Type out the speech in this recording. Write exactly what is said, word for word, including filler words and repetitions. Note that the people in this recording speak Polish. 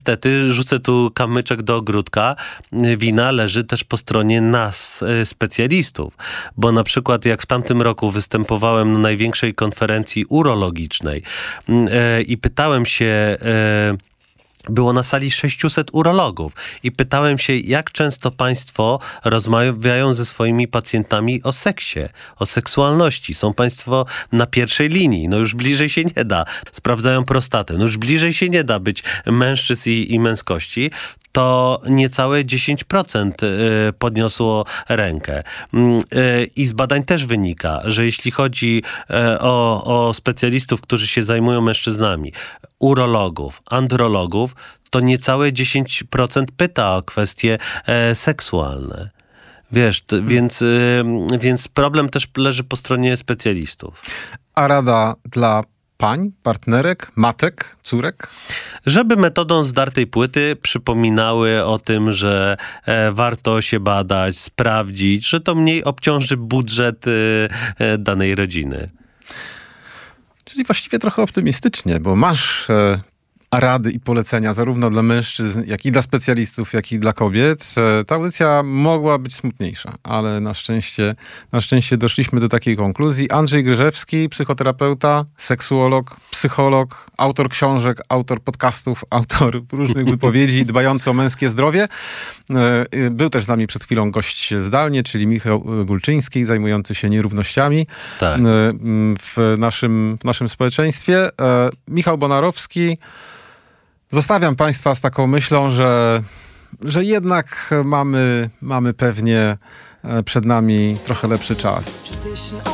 Niestety rzucę tu kamyczek do ogródka. Wina leży też po stronie nas, specjalistów. Bo na przykład jak w tamtym roku występowałem na największej konferencji urologicznej i pytałem się... Było na sali sześciuset urologów i pytałem się, jak często państwo rozmawiają ze swoimi pacjentami o seksie, o seksualności. Są państwo na pierwszej linii, no już bliżej się nie da. Sprawdzają prostatę, no już bliżej się nie da być mężczyzn i, i męskości. To niecałe dziesięć procent podniosło rękę. I z badań też wynika, że jeśli chodzi o, o specjalistów, którzy się zajmują mężczyznami, urologów, andrologów, to niecałe dziesięć procent pyta o kwestie seksualne. Wiesz, to, więc, więc problem też leży po stronie specjalistów. A rada dla pań, partnerek, matek, córek? Żeby metodą zdartej płyty przypominały o tym, że e, warto się badać, sprawdzić, że to mniej obciąży budżet e, danej rodziny. Czyli właściwie trochę optymistycznie, bo masz e, rady i polecenia zarówno dla mężczyzn, jak i dla specjalistów, jak i dla kobiet. E, ta audycja mogła być smutniejsza, ale na szczęście, na szczęście doszliśmy do takiej konkluzji. Andrzej Gryżewski, psychoterapeuta, seksuolog, psycholog, autor książek, autor podcastów, autor różnych wypowiedzi dbający o męskie zdrowie. E, był też z nami przed chwilą gość zdalnie, czyli Michał Gulczyński, zajmujący się nierównościami tak. e, w, naszym, w naszym społeczeństwie. E, Michał Bonarowski. Zostawiam państwa z taką myślą, że, że jednak mamy, mamy pewnie przed nami trochę lepszy czas.